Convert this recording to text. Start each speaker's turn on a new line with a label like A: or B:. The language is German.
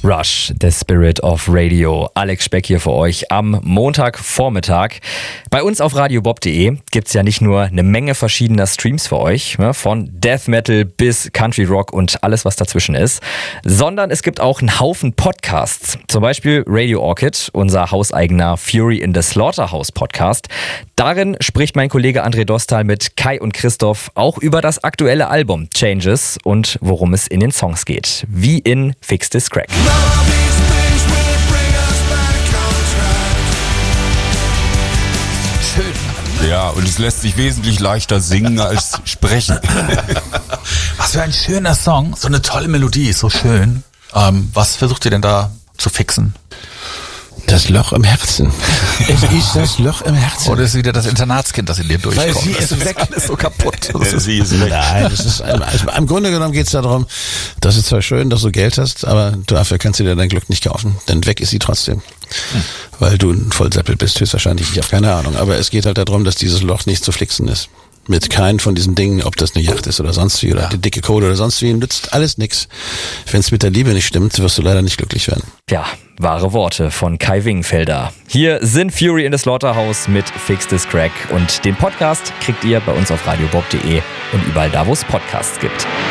A: Rush, The Spirit of Radio. Alex Speck hier für euch am Montagvormittag. Bei uns auf radiobob.de gibt's ja nicht nur eine Menge verschiedener Streams für euch, von Death Metal bis Country Rock und alles, was dazwischen ist, sondern es gibt auch einen Haufen Podcasts. Zum Beispiel Radio Orchid, unser hauseigener Fury in the Slaughterhouse Podcast. Darin spricht mein Kollege André Dostal mit Kai und Christoph auch über das aktuelle Album Changes und worum es in den Songs geht. Wie in Fix This Crack.
B: Schön. Ja, und es lässt sich wesentlich leichter singen als sprechen.
C: Was für ein schöner Song. So eine tolle Melodie, so schön. Was versucht ihr denn da zu fixen?
D: Das Loch im Herzen. Es ist das Loch im Herzen.
C: Oder ist wieder das Internatskind, das in dir durchkommt?
D: Weil sie ist weg.
C: Alles so kaputt.
B: Sie ist weg.
D: Nein, das ist im Grunde genommen geht es darum, dass es zwar schön, dass du Geld hast, aber dafür kannst du dir dein Glück nicht kaufen. Denn weg ist sie trotzdem. Weil du ein Vollseppel bist, höchstwahrscheinlich. Ich habe keine Ahnung. Aber es geht halt darum, dass dieses Loch nicht zu flixen ist. Mit keinem von diesen Dingen, ob das eine Yacht ist oder sonst wie, oder die dicke Kohle oder sonst wie, nützt alles nix. Wenn es mit der Liebe nicht stimmt, wirst du leider nicht glücklich werden.
A: Ja, wahre Worte von Kai Wingenfelder. Hier sind Fury in the Slaughterhouse mit Fix This Crack und den Podcast kriegt ihr bei uns auf radiobob.de und überall da, wo es Podcasts gibt.